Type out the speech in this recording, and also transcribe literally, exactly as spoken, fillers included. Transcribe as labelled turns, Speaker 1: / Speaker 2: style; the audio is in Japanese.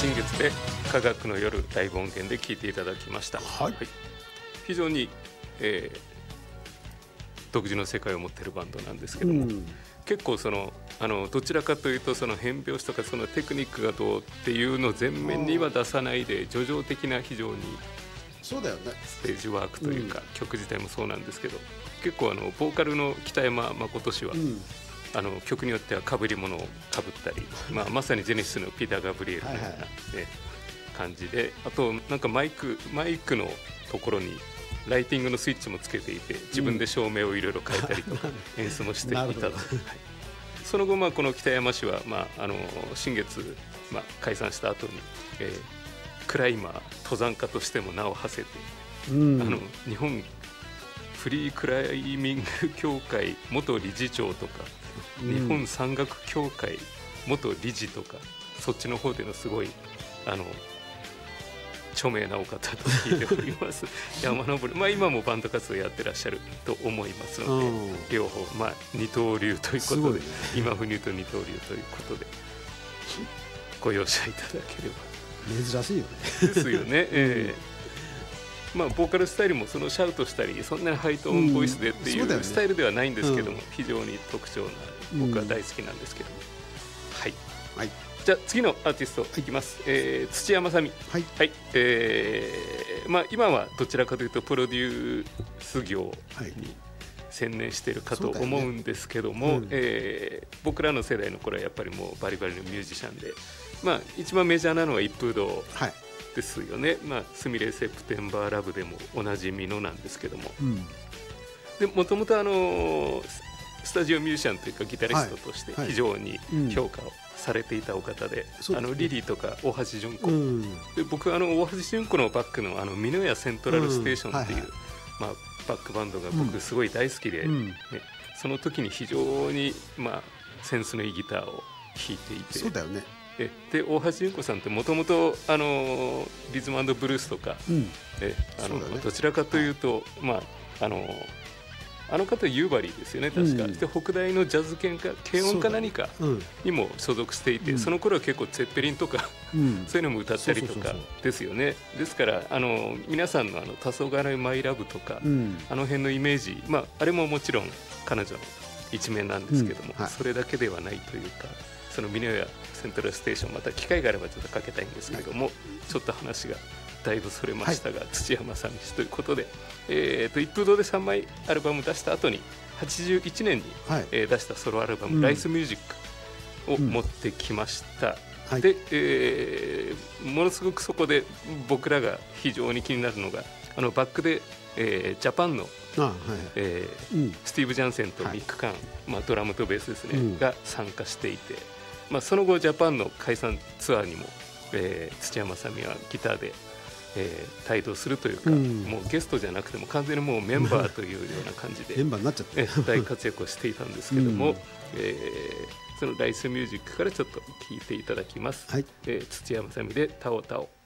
Speaker 1: 新月で科学の夜ライブ音源で聴いていただきました、
Speaker 2: はい、
Speaker 1: はい、非常に、えー、独自の世界を持っているバンドなんですけども、うん、結構そのあのどちらかというとその変拍子とかそのテクニックがどうっていうのを前面には出さないで叙情的な非常に
Speaker 2: そうだよね
Speaker 1: ステージワークというか、うん、曲自体もそうなんですけど結構あのボーカルの北山誠氏は、うん、あの曲によっては被り物をかぶったり、まあ、まさにジェネシスのピーター・ガブリエルのような、ね、はいはい、感じであとなんかマイク、マイクのところにライティングのスイッチもつけていて自分で照明をいろいろ変えたりとか、うん、演出もしていたと、はい、その後、まあ、この北山氏は、まあ、あの新月、まあ、解散した後に、えー、クライマー登山家としても名を馳せて、うん、あの日本フリークライミング協会元理事長とか、うん、日本山岳協会元理事とかそっちの方でのすごいあの著名なお方と聞いております山登り、まあ、今もバンド活動やってらっしゃると思いますので、うん、両方、まあ、二刀流ということで、ね、今風に言うと二刀流ということでご容赦いただければ
Speaker 2: 珍しいよね
Speaker 1: ですよね、えーまあ、ボーカルスタイルもそのシャウトしたりそんなにハイトーンボイスでっていうスタイルではないんですけども、うん、非常に特徴な僕は大好きなんですけども、うん、はい、はい、じゃあ次のアーティストいきます、はい、えー、土屋正美、はいはい、えーまあ、今はどちらかというとプロデュース業に専念しているかと思うんですけども、はい、うん、えー、僕らの世代の頃はやっぱりもうバリバリのミュージシャンで、まあ、一番メジャーなのは一風堂ですよね、はい、まあ、スミレセプテンバーラブでもおなじみのなんですけども、うん、でもともとあのスタジオミュージシャンというかギタリストとして非常に評価をされていたお方で、はい、あのリリーとか大橋純子、うん、で僕はあの大橋純子のバックのあの美濃屋セントラルステーションっていう、うん、はいはい、まあ、バックバンドが僕すごい大好きで、うんね、その時に非常に、まあ、センスのいいギターを弾いていて、
Speaker 2: そうだよね、
Speaker 1: えで大橋純子さんってもともとリズム&ブルースとか、うん、えあの、ね、どちらかというと、はい、まああのあの方ユーバリーですよね確か、うん、で北大のジャズ研か軽音か何かにも所属していて、 そ,、うん、その頃は結構ツェッペリンとか、うん、そういうのも歌ったりとかですよね。ですからあの皆さんのあの黄昏マイラブとか、うん、あの辺のイメージ、まあ、あれももちろん彼女の一面なんですけども、うん、はい、それだけではないというか、その美濃屋セントラルステーションまた機会があればちょっとかけたいんですけども、はい、ちょっと話がだいぶそれましたが、はい、土屋正美氏ということで、えー、と一風堂でさんまいアルバム出した後にはちじゅういちねんに、はい、えー、出したソロアルバム、うん、ライスミュージックを持ってきました、うん、で、えー、ものすごくそこで僕らが非常に気になるのがあのバックで、えー、ジャパンの、あ、はい、えーうん、スティーブ・ジャンセンとミック・カーン、はい、まあ、ドラムとベースですね、うん、が参加していて、まあ、その後ジャパンの解散ツアーにも、えー、土屋正美はギターでえー、帯同するというか、うん、もうゲストじゃなくても完全にもうメンバーというような感じで
Speaker 2: メンバーになっちゃって
Speaker 1: 大活躍をしていたんですけども、うん、えー、そのライスミュージックからちょっと聴いていただきます、はい、えー、土屋正美でタオタオ。